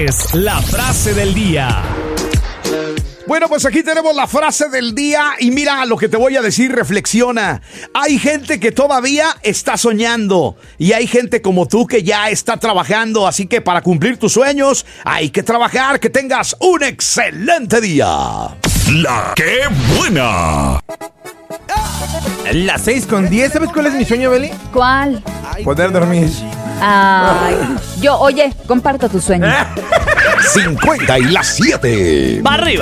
es la frase del día. Bueno, pues aquí tenemos la frase del día y mira lo que te voy a decir, reflexiona. Hay gente que todavía está soñando y hay gente como tú que ya está trabajando, así que para cumplir tus sueños hay que trabajar. Que tengas un excelente día. La ¡Qué buena! Las 6:10. ¿Sabes cuál es mi sueño, Beli? ¿Cuál? Poder dormir. Ay, oye, comparto tu sueño. 50 y las 7. ¡Va arriba!